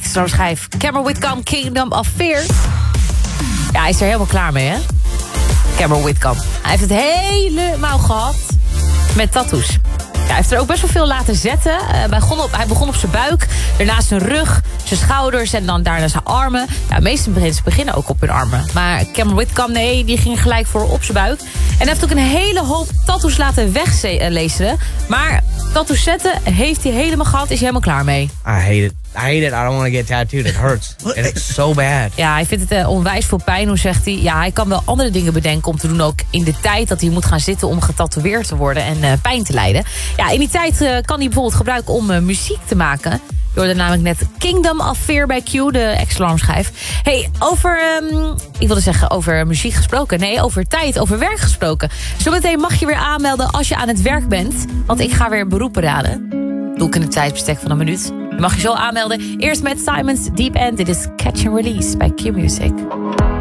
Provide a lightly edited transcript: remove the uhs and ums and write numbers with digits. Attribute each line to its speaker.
Speaker 1: extra schijf. Cameron Whitcomb, Kingdom of Fear. Ja, hij is er helemaal klaar mee, hè? Cameron Whitcomb. Hij heeft het helemaal gehad met tattoos. Ja, hij heeft er ook best wel veel laten zetten. Hij begon op zijn buik, daarna zijn rug, zijn schouders en dan daarna zijn armen. Ja, de meeste mensen beginnen ook op hun armen. Maar Cameron Whitcomb, nee, die ging gelijk voor op zijn buik. En hij heeft ook een hele hoop tattoos laten weglezen. Maar tattoos zetten heeft hij helemaal gehad, is hij helemaal klaar mee.
Speaker 2: I hate it. I don't want to get tattooed. It hurts. It's so bad.
Speaker 1: Ja, hij vindt het onwijs veel pijn. Hoe zegt hij? Ja, hij kan wel andere dingen bedenken om te doen. Ook in de tijd dat hij moet gaan zitten om getatoeëerd te worden en pijn te lijden. Ja, in die tijd kan hij bijvoorbeeld gebruiken om muziek te maken. Je hoorde namelijk net Kingdom of Fear bij Q, de ex-alarmschijf. Hey, ik wilde zeggen over muziek gesproken. Nee, over tijd, over werk gesproken. Zometeen mag je weer aanmelden als je aan het werk bent. Want ik ga weer beroepen raden. Doe ik in een tijdsbestek van een minuut. Je mag je zo aanmelden. Eerst met Simon's Deep End. Dit is Catch and Release bij Q Music.